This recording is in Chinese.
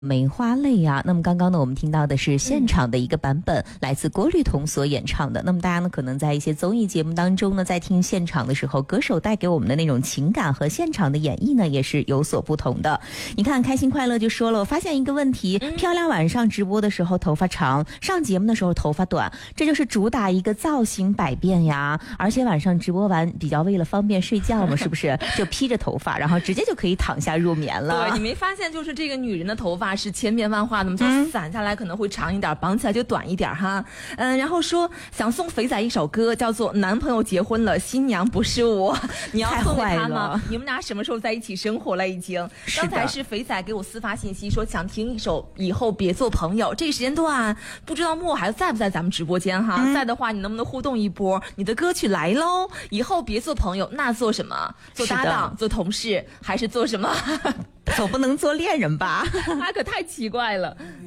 梅花泪啊，那么刚刚呢，我们听到的是现场的一个版本，来自郭律童所演唱的。那么大家呢，可能在一些综艺节目当中呢，在听现场的时候，歌手带给我们的那种情感和现场的演绎呢，也是有所不同的。你看，开心快乐就说了，我发现一个问题，漂亮晚上直播的时候头发长，上节目的时候头发短，这就是主打一个造型百变呀。而且晚上直播完，比较为了方便睡觉嘛，是不是就披着头发，然后直接就可以躺下入眠了？ 对，你没发现就是这个女人的头发是千变万化的吗？就散下来可能会长一点，绑起来就短一点哈。然后说想送肥仔一首歌，叫做《男朋友结婚了，新娘不是我》，你要送给他吗？你们俩什么时候在一起生活了？已经。刚才是肥仔给我私发信息说想听一首《以后别做朋友》，这个时间段不知道莫还在不在咱们直播间哈？在的话，你能不能互动一波？你的歌曲来喽！以后别做朋友，那做什么？做搭档、做同事，还是做什么？ 总不能做恋人吧？ 那可太奇怪了。